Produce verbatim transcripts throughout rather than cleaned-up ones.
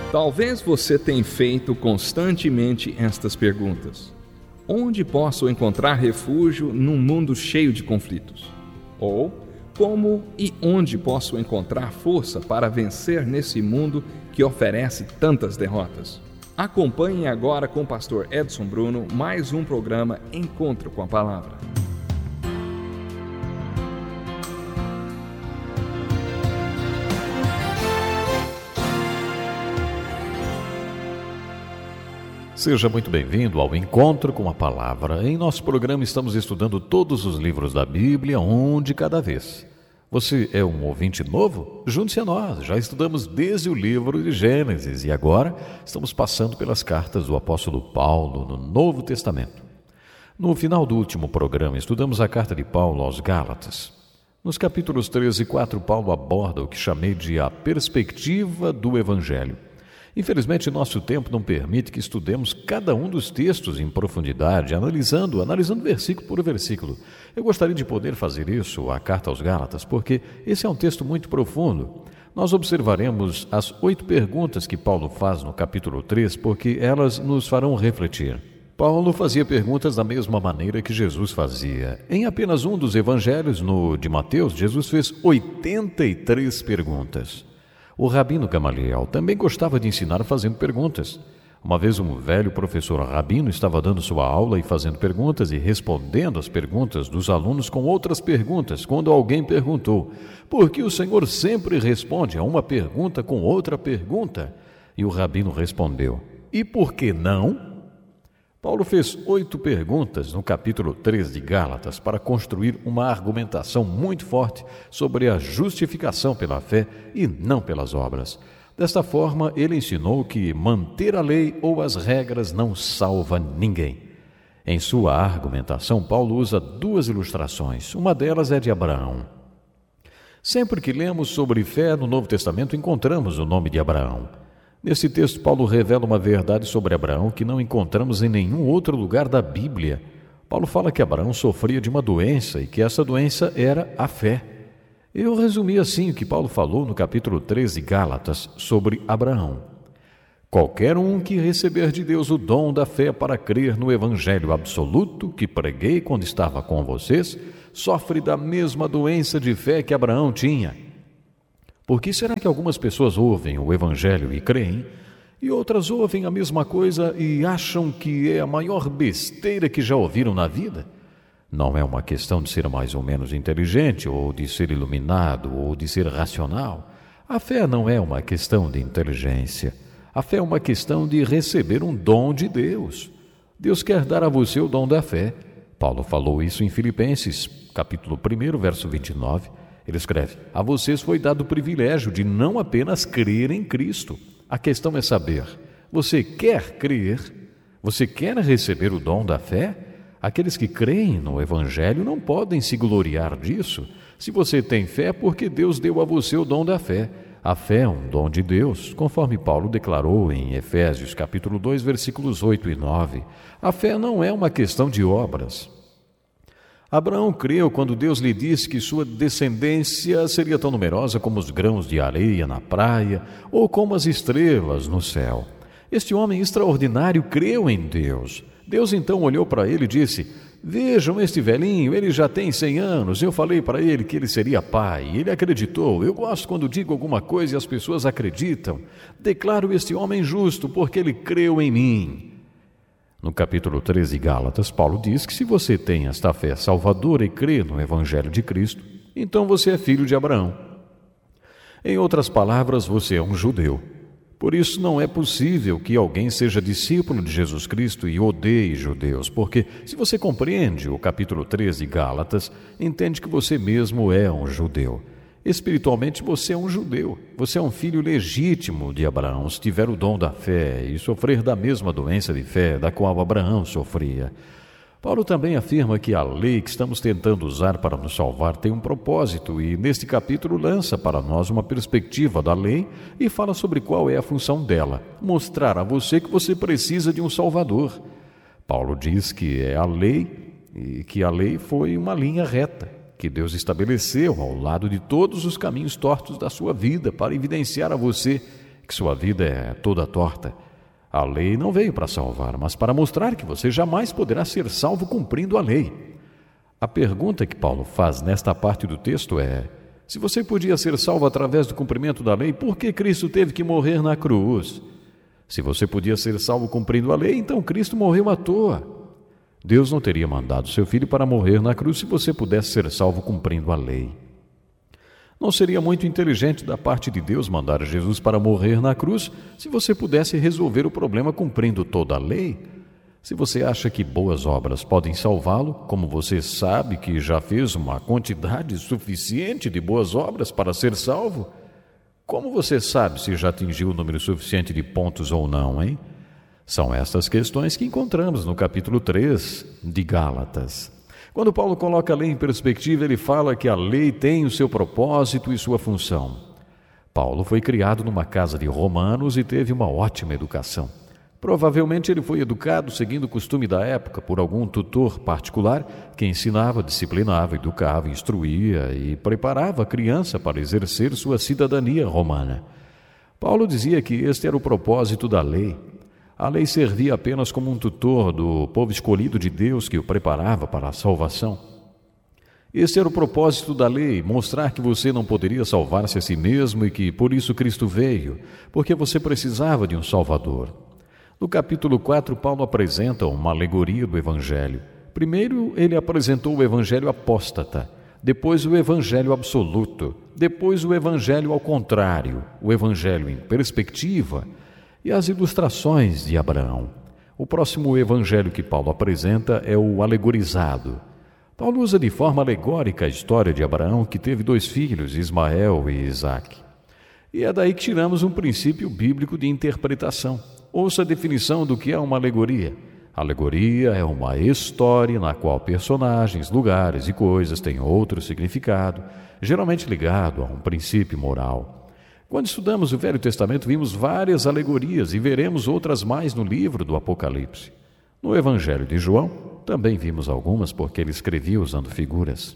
Talvez você tenha feito constantemente estas perguntas: onde posso encontrar refúgio num mundo cheio de conflitos? Ou como e onde posso encontrar força para vencer nesse mundo que oferece tantas derrotas? Acompanhe agora com o pastor Edson Bruno mais um programa Encontro com a Palavra. Seja muito bem-vindo ao Encontro com a Palavra. Em nosso programa estamos estudando todos os livros da Bíblia, um de cada vez. Você é um ouvinte novo? Junte-se a nós. Já estudamos desde o livro de Gênesis e agora estamos passando pelas cartas do apóstolo Paulo no Novo Testamento. No final do último programa, estudamos a carta de Paulo aos Gálatas. Nos capítulos três e quatro, Paulo aborda o que chamei de a perspectiva do Evangelho. Infelizmente, nosso tempo não permite que estudemos cada um dos textos em profundidade, analisando, analisando versículo por versículo. Eu gostaria de poder fazer isso, a carta aos Gálatas, porque esse é um texto muito profundo. Nós observaremos as oito perguntas que Paulo faz no capítulo três, porque elas nos farão refletir. Paulo fazia perguntas da mesma maneira que Jesus fazia. Em apenas um dos evangelhos, no de Mateus, Jesus fez oitenta e três perguntas. O rabino Gamaliel também gostava de ensinar fazendo perguntas. Uma vez um velho professor rabino estava dando sua aula e fazendo perguntas e respondendo as perguntas dos alunos com outras perguntas, quando alguém perguntou: por que o Senhor sempre responde a uma pergunta com outra pergunta? E o rabino respondeu: e por que não? Paulo fez oito perguntas no capítulo três de Gálatas para construir uma argumentação muito forte sobre a justificação pela fé e não pelas obras. Desta forma, ele ensinou que manter a lei ou as regras não salva ninguém. Em sua argumentação, Paulo usa duas ilustrações. Uma delas é de Abraão. Sempre que lemos sobre fé no Novo Testamento, encontramos o nome de Abraão. Nesse texto, Paulo revela uma verdade sobre Abraão que não encontramos em nenhum outro lugar da Bíblia. Paulo fala que Abraão sofria de uma doença e que essa doença era a fé. Eu resumi assim o que Paulo falou no capítulo três de Gálatas sobre Abraão. Qualquer um que receber de Deus o dom da fé para crer no Evangelho absoluto que preguei quando estava com vocês, sofre da mesma doença de fé que Abraão tinha. Por que será que algumas pessoas ouvem o Evangelho e creem, e outras ouvem a mesma coisa e acham que é a maior besteira que já ouviram na vida? Não é uma questão de ser mais ou menos inteligente, ou de ser iluminado, ou de ser racional. A fé não é uma questão de inteligência. A fé é uma questão de receber um dom de Deus. Deus quer dar a você o dom da fé. Paulo falou isso em Filipenses, capítulo um, verso vinte e nove. Ele escreve: a vocês foi dado o privilégio de não apenas crer em Cristo. A questão é saber, você quer crer? Você quer receber o dom da fé? Aqueles que creem no Evangelho não podem se gloriar disso. Se você tem fé, é porque Deus deu a você o dom da fé. A fé é um dom de Deus, conforme Paulo declarou em Efésios, capítulo dois, versículos oito e nove. A fé não é uma questão de obras. Abraão creu quando Deus lhe disse que sua descendência seria tão numerosa como os grãos de areia na praia ou como as estrelas no céu. Este homem extraordinário creu em Deus. Deus então olhou para ele e disse: vejam este velhinho, ele já tem cem anos. Eu falei para ele que ele seria pai. Ele acreditou. Eu gosto quando digo alguma coisa e as pessoas acreditam. Declaro este homem justo porque ele creu em mim. No capítulo treze de Gálatas, Paulo diz que se você tem esta fé salvadora e crê no Evangelho de Cristo, então você é filho de Abraão. Em outras palavras, você é um judeu. Por isso não é possível que alguém seja discípulo de Jesus Cristo e odeie judeus, porque se você compreende o capítulo treze de Gálatas, entende que você mesmo é um judeu. Espiritualmente você é um judeu, você é um filho legítimo de Abraão, se tiver o dom da fé e sofrer da mesma doença de fé da qual Abraão sofria. Paulo também afirma que a lei que estamos tentando usar para nos salvar tem um propósito e neste capítulo lança para nós uma perspectiva da lei e fala sobre qual é a função dela, mostrar a você que você precisa de um Salvador. Paulo diz que é a lei e que a lei foi uma linha reta que Deus estabeleceu ao lado de todos os caminhos tortos da sua vida para evidenciar a você que sua vida é toda torta. A lei não veio para salvar, mas para mostrar que você jamais poderá ser salvo cumprindo a lei. A pergunta que Paulo faz nesta parte do texto é: se você podia ser salvo através do cumprimento da lei, por que Cristo teve que morrer na cruz? Se você podia ser salvo cumprindo a lei, então Cristo morreu à toa. Deus não teria mandado seu Filho para morrer na cruz se você pudesse ser salvo cumprindo a lei. Não seria muito inteligente da parte de Deus mandar Jesus para morrer na cruz se você pudesse resolver o problema cumprindo toda a lei? Se você acha que boas obras podem salvá-lo, como você sabe que já fez uma quantidade suficiente de boas obras para ser salvo, como você sabe se já atingiu o número suficiente de pontos ou não, hein? São estas questões que encontramos no capítulo três de Gálatas. Quando Paulo coloca a lei em perspectiva, ele fala que a lei tem o seu propósito e sua função. Paulo foi criado numa casa de romanos e teve uma ótima educação. Provavelmente ele foi educado seguindo o costume da época por algum tutor particular que ensinava, disciplinava, educava, instruía e preparava a criança para exercer sua cidadania romana. Paulo dizia que este era o propósito da lei. A lei servia apenas como um tutor do povo escolhido de Deus que o preparava para a salvação. Este era o propósito da lei, mostrar que você não poderia salvar-se a si mesmo e que por isso Cristo veio, porque você precisava de um Salvador. No capítulo quatro, Paulo apresenta uma alegoria do Evangelho. Primeiro, ele apresentou o Evangelho apóstata, depois o Evangelho absoluto, depois o Evangelho ao contrário, o Evangelho em perspectiva e as ilustrações de Abraão. O próximo Evangelho que Paulo apresenta é o alegorizado. Paulo usa de forma alegórica a história de Abraão, que teve dois filhos, Ismael e Isaque. E é daí que tiramos um princípio bíblico de interpretação. Ouça a definição do que é uma alegoria. Alegoria é uma história na qual personagens, lugares e coisas têm outro significado, geralmente ligado a um princípio moral. Quando estudamos o Velho Testamento, vimos várias alegorias e veremos outras mais no livro do Apocalipse. No Evangelho de João, também vimos algumas porque ele escrevia usando figuras.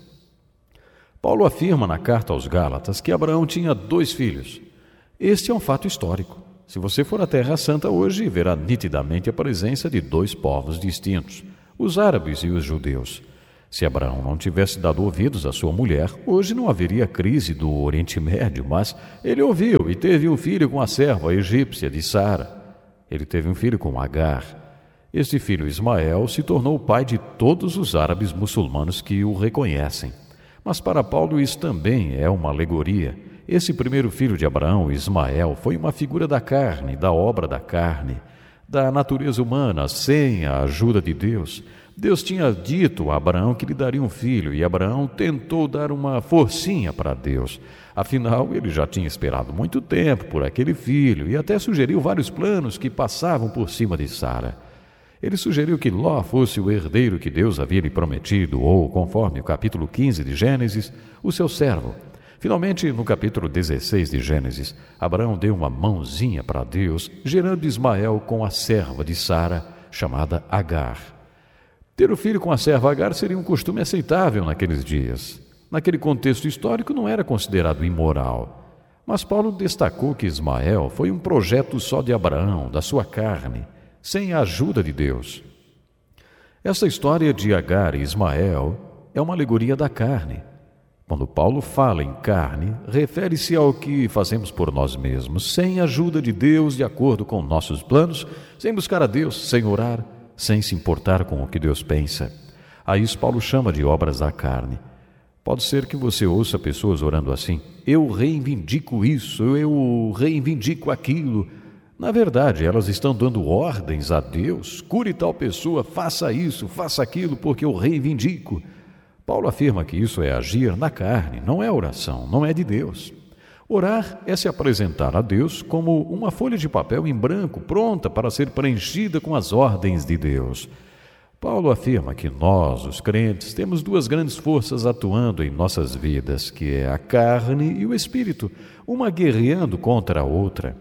Paulo afirma na carta aos Gálatas que Abraão tinha dois filhos. Este é um fato histórico. Se você for à Terra Santa hoje, verá nitidamente a presença de dois povos distintos, os árabes e os judeus. Se Abraão não tivesse dado ouvidos à sua mulher, hoje não haveria crise do Oriente Médio, mas ele ouviu e teve um filho com a serva egípcia de Sara. Ele teve um filho com Agar. Este filho Ismael se tornou o pai de todos os árabes muçulmanos que o reconhecem. Mas para Paulo isso também é uma alegoria. Esse primeiro filho de Abraão, Ismael, foi uma figura da carne, da obra da carne, da natureza humana, sem a ajuda de Deus. Deus tinha dito a Abraão que lhe daria um filho, e Abraão tentou dar uma forcinha para Deus. Afinal, ele já tinha esperado muito tempo por aquele filho, e até sugeriu vários planos que passavam por cima de Sara. Ele sugeriu que Ló fosse o herdeiro que Deus havia lhe prometido, ou, conforme o capítulo quinze de Gênesis, o seu servo. Finalmente, no capítulo dezesseis de Gênesis, Abraão deu uma mãozinha para Deus, gerando Ismael com a serva de Sara, chamada Agar. Ter o filho com a serva Agar seria um costume aceitável naqueles dias. Naquele contexto histórico não era considerado imoral. Mas Paulo destacou que Ismael foi um projeto só de Abraão, da sua carne, sem a ajuda de Deus. Essa história de Agar e Ismael é uma alegoria da carne. Quando Paulo fala em carne, refere-se ao que fazemos por nós mesmos, sem a ajuda de Deus, de acordo com nossos planos, sem buscar a Deus, sem orar, sem se importar com o que Deus pensa. A isso Paulo chama de obras da carne. Pode ser que você ouça pessoas orando assim: eu reivindico isso, eu reivindico aquilo. Na verdade, elas estão dando ordens a Deus: cure tal pessoa, faça isso, faça aquilo, porque eu reivindico. Paulo afirma que isso é agir na carne, não é oração, não é de Deus. Orar é se apresentar a Deus como uma folha de papel em branco, pronta para ser preenchida com as ordens de Deus. Paulo afirma que nós, os crentes, temos duas grandes forças atuando em nossas vidas, que é a carne e o espírito, uma guerreando contra a outra.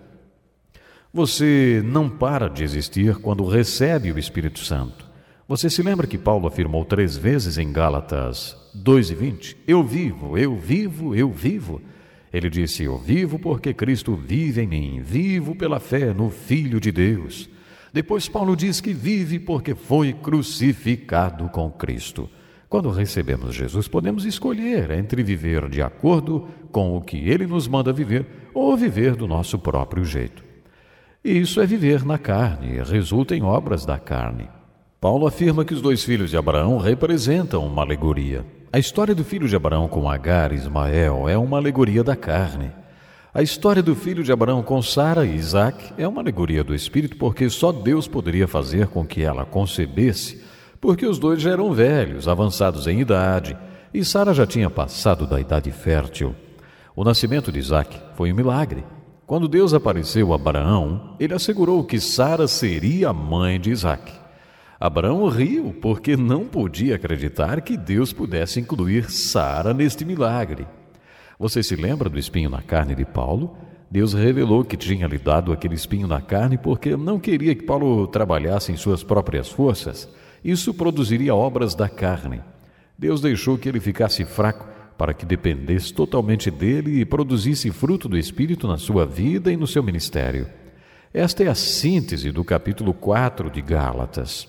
Você não para de existir quando recebe o Espírito Santo. Você se lembra que Paulo afirmou três vezes em Gálatas dois e vinte? Eu vivo, eu vivo, eu vivo. Ele disse: eu vivo porque Cristo vive em mim, vivo pela fé no Filho de Deus. Depois Paulo diz que vive porque foi crucificado com Cristo. Quando recebemos Jesus, podemos escolher entre viver de acordo com o que Ele nos manda viver ou viver do nosso próprio jeito. E isso é viver na carne, resulta em obras da carne. Paulo afirma que os dois filhos de Abraão representam uma alegoria. A história do filho de Abraão com Agar e Ismael é uma alegoria da carne. A história do filho de Abraão com Sara e Isaac é uma alegoria do Espírito, porque só Deus poderia fazer com que ela concebesse, porque os dois já eram velhos, avançados em idade, e Sara já tinha passado da idade fértil. O nascimento de Isaac foi um milagre. Quando Deus apareceu a Abraão, ele assegurou que Sara seria a mãe de Isaac. Abraão riu porque não podia acreditar que Deus pudesse incluir Sara neste milagre. Você se lembra do espinho na carne de Paulo? Deus revelou que tinha lhe dado aquele espinho na carne porque não queria que Paulo trabalhasse em suas próprias forças. Isso produziria obras da carne. Deus deixou que ele ficasse fraco para que dependesse totalmente dele e produzisse fruto do Espírito na sua vida e no seu ministério. Esta é a síntese do capítulo quatro de Gálatas.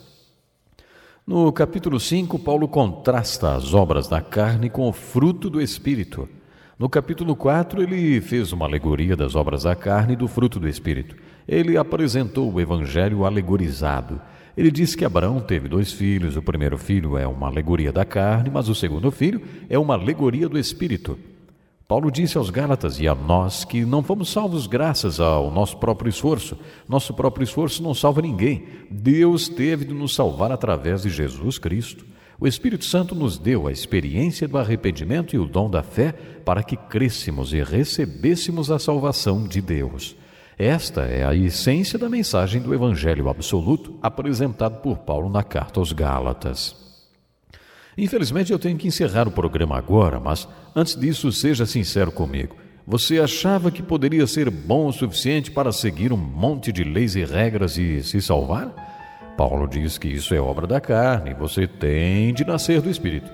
No capítulo cinco, Paulo contrasta as obras da carne com o fruto do Espírito. No capítulo quatro, ele fez uma alegoria das obras da carne e do fruto do Espírito. Ele apresentou o Evangelho alegorizado. Ele disse que Abraão teve dois filhos. O primeiro filho é uma alegoria da carne, mas o segundo filho é uma alegoria do Espírito. Paulo disse aos Gálatas e a nós que não fomos salvos graças ao nosso próprio esforço. Nosso próprio esforço não salva ninguém. Deus teve de nos salvar através de Jesus Cristo. O Espírito Santo nos deu a experiência do arrependimento e o dom da fé para que crescêssemos e recebêssemos a salvação de Deus. Esta é a essência da mensagem do Evangelho absoluto apresentado por Paulo na carta aos Gálatas. Infelizmente eu tenho que encerrar o programa agora, mas antes disso seja sincero comigo. Você achava que poderia ser bom o suficiente para seguir um monte de leis e regras e se salvar? Paulo diz que isso é obra da carne, você tem de nascer do Espírito.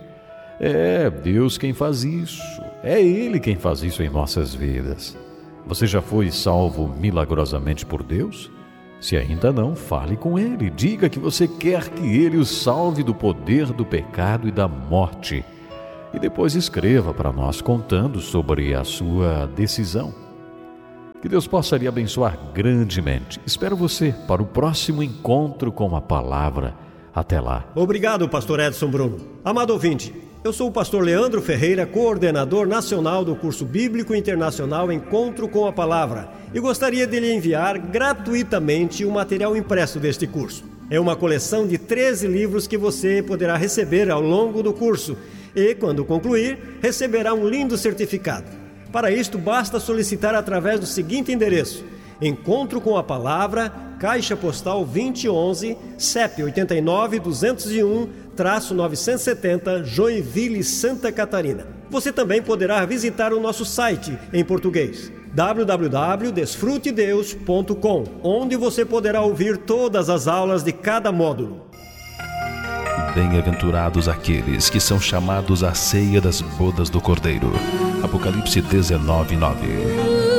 É Deus quem faz isso, é Ele quem faz isso em nossas vidas. Você já foi salvo milagrosamente por Deus? Se ainda não, fale com Ele, diga que você quer que Ele o salve do poder do pecado e da morte. E depois escreva para nós contando sobre a sua decisão. Que Deus possa lhe abençoar grandemente. Espero você para o próximo encontro com a palavra. Até lá. Obrigado, pastor Edson Bruno. Amado ouvinte, eu sou o pastor Leandro Ferreira, coordenador nacional do curso bíblico internacional Encontro com a Palavra, e gostaria de lhe enviar gratuitamente o material impresso deste curso. É uma coleção de treze livros que você poderá receber ao longo do curso e, quando concluir, receberá um lindo certificado. Para isto, basta solicitar através do seguinte endereço: Encontro com a Palavra, Caixa Postal vinte e onze, C E P oito nove, dois zero um, novecentos e setenta, Joinville, Santa Catarina. Você também poderá visitar o nosso site em português, w w w ponto desfrute deus ponto com, onde você poderá ouvir todas as aulas de cada módulo. Bem-aventurados aqueles que são chamados à ceia das bodas do Cordeiro. Apocalipse dezenove, nove.